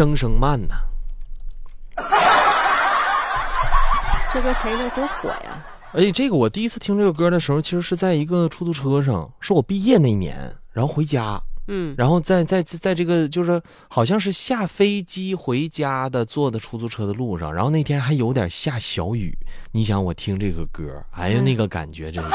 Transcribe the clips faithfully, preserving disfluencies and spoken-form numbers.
声声慢呐。 这歌前一阵多火呀！ 而且这个我第一次听这个歌的时候，其实是在一个出租车上，是我毕业那年，然后回家， 嗯， 然后在在在这个就是好像是下飞机回家的坐的出租车的路上，然后那天还有点下小雨，你想我听这个歌，哎呀，那个感觉真是。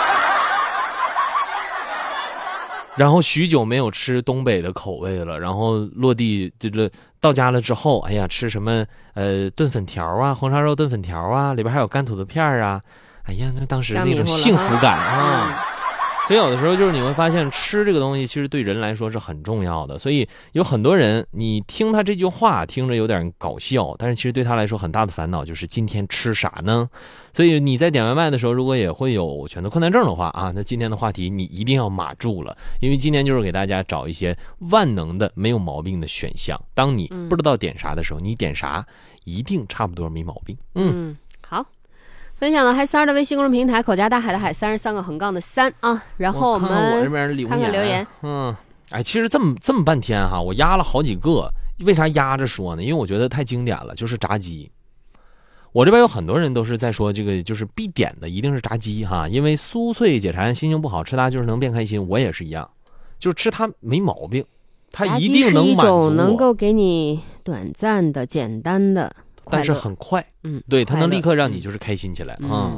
然后许久没有吃东北的口味了，然后落地这个到家了之后，哎呀，吃什么呃炖粉条啊，红烧肉炖粉条啊，里边还有干土豆片啊，哎呀，那当时那种幸福感啊。嗯，所以有的时候就是你会发现吃这个东西其实对人来说是很重要的，所以有很多人你听他这句话听着有点搞笑，但是其实对他来说很大的烦恼就是今天吃啥呢？所以你在点外卖的时候如果也会有选择困难症的话啊，那今天的话题你一定要码住了，因为今天就是给大家找一些万能的没有毛病的选项，当你不知道点啥的时候，你点啥一定差不多没毛病。 嗯，嗯好。分享了嗨三儿的微信公众平台，口加大海的海，三十三个横杠的三啊。然后我们我这边看看留言。 嗯，哎，其实这么这么半天哈，我压了好几个。为啥压着说呢？因为我觉得太经典了，就是炸鸡。我这边有很多人都是在说这个就是必点的一定是炸鸡哈，因为酥脆解馋，心情不好吃它就是能变开心。我也是一样，就是吃它没毛病，它一定能满足我。 炸鸡是一种能够给你短暂的、简单的。 但是很快， 嗯， 对，它能立刻让你就是开心起来啊。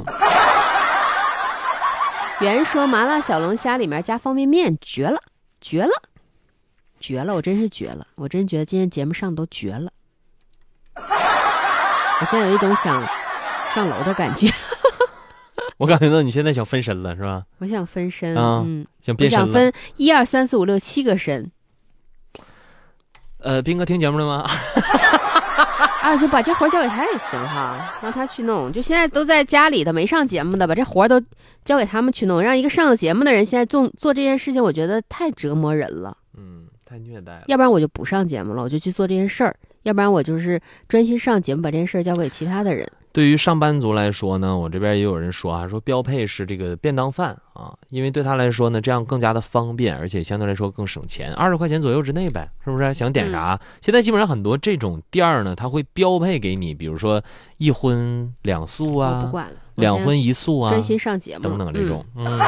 原说麻辣小龙虾里面加方便面，绝了，绝了，绝了！我真是绝了，我真觉得今天节目上都绝了。我现在有一种想上楼的感觉。 我感觉到你现在想分身了，是吧？ 我想分身， 啊、 嗯， 想变身了。 我想分一二三四五六七个身。 呃，斌哥听节目了吗？ 啊，就把这活交给他也行哈，让他去弄。就现在都在家里的没上节目的，把这活都交给他们去弄，让一个上了节目的人现在做做这件事情，我觉得太折磨人了。 嗯，太虐待了。 要不然我就不上节目了，我就去做这件事儿；要不然我就是专心上节目，把这件事儿交给其他的人。 对于上班族来说呢，我这边也有人说啊，说标配是这个便当饭啊，因为对他来说呢，这样更加的方便，而且相对来说更省钱，二十块钱左右之内呗，是不是？想点啥？嗯、现在基本上很多这种店儿呢，它会标配给你，比如说一荤两素啊， 我不管了， 两荤一素啊， 专心上节目等等这种。嗯，嗯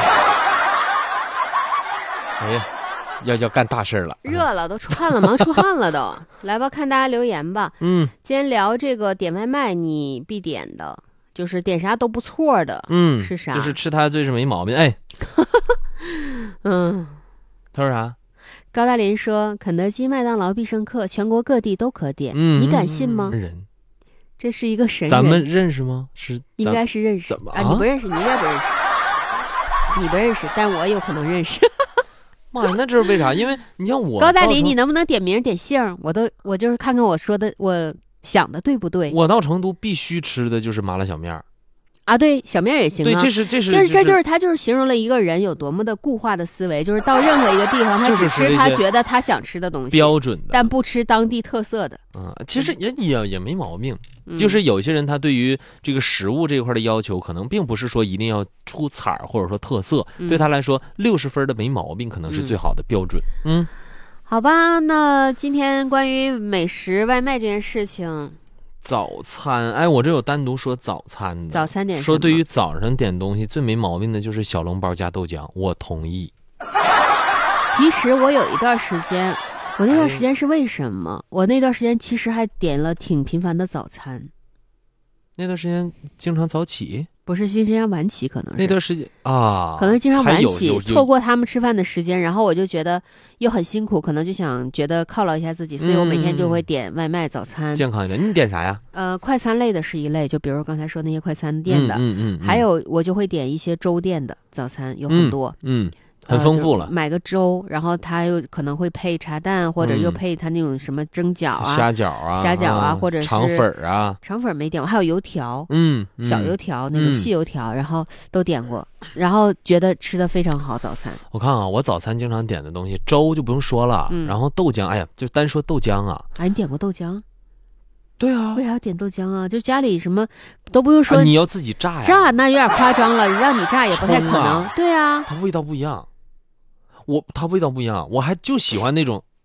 哎呀。要要干大事了， 热了，都出汗了，忙出汗了都。来吧，看大家留言吧。 嗯， 今天聊这个点外卖，你必点的，就是点啥都不错的。 嗯， 是啥？ 就是吃它最是没毛病。哎， 嗯， 他说啥？ 高大林说，肯德基、麦当劳、必胜客，全国各地都可点。 嗯， 你敢信吗？ 人， 这是一个神人。 咱们认识吗？是， 应该是认识。 怎么啊？你不认识，你应该不认识。你不认识，但我有可能认识。 妈呀，那这是为啥？因为你像我高大林，你能不能点名点姓？我都我就是看看我说的，我想的对不对？ 我到成都必须吃的就是麻辣小面啊，对，小面也行啊。 对，这是这是这这就是他就是形容了一个人有多么的固化的思维，就是到任何一个地方，他只吃他觉得他想吃的东西， 标准的， 但不吃当地特色的。 啊、嗯，其实也也也没毛病。就是有些人他对于这个食物这一块的要求，可能并不是说一定要出彩或者说特色， 嗯、 对他来说六十分的没毛病可能是最好的标准。嗯， 好吧，那今天关于美食外卖这件事情， 早餐，哎，我这有单独说早餐的， 早餐点说对于早上点东西最没毛病的就是小笼包加豆浆，我同意。 其实我有一段时间。我那段时间是为什么？我那段时间其实还点了挺频繁的早餐。 那段时间经常早起？ 不是，经常晚起，可能是那段时间啊， 可能经常晚起，错过他们吃饭的时间，然后我就觉得又很辛苦，可能就想觉得犒劳一下自己，所以我每天就会点外卖早餐， 嗯、健康一点。你点啥呀？ 呃，快餐类的是一类，就比如刚才说那些快餐店的， 嗯嗯 嗯, 嗯， 还有我就会点一些粥店的早餐，有很多， 嗯。嗯很丰富了、 呃，买个粥，然后它又可能会配茶蛋，或者又配它那种什么蒸饺啊、 嗯、虾饺啊、 虾饺啊， 啊或者是肠粉啊。 肠粉没点过，还有油条， 嗯， 小油条、嗯、那种细油条、嗯，然后都点过，然后觉得吃的非常好。早餐我看啊，我早餐经常点的东西，粥就不用说了，嗯、然后豆浆，哎呀，就单说豆浆啊。 哎，你点过豆浆？ 对啊， 为啥要点豆浆啊？就家里什么都不用说， 啊、你要自己榨呀？ 榨那有点夸张了，让你榨也不太可能。 啊对啊， 它味道不一样。我它味道不一样，我还就喜欢那种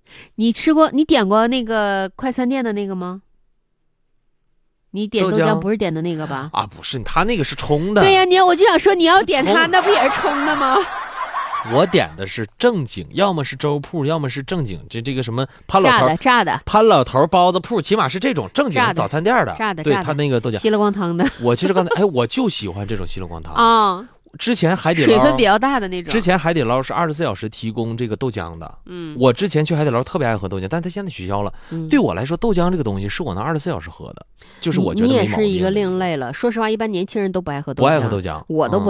你吃过你点过那个快餐店的那个吗？你点豆豆浆浆不是点的那个吧？ 啊，不是，他那个是冲的。 对呀、你我就想说你要点它， 冲那不也是冲的吗？ 我点的是正经，要么是粥铺，要么是正经这这个什么潘老头炸的炸的潘老头包子铺，起码是这种正经炸的早餐店的。对炸的炸的他那个豆浆， 稀了咣汤的我其实刚才哎，我就喜欢这种稀里咣汤。 啊， 之前海底捞水分比较大的那种。 之前海底捞是二十四小时提供这个豆浆的。 嗯， 我之前去海底捞特别爱喝豆浆，但他现在取消了。 嗯对我来说，豆浆这个东西是我能二十四小时喝的，就是我觉得你没毛病也是一个另类了。说实话，一般年轻人都不爱喝豆浆， 不爱喝豆浆， 我都不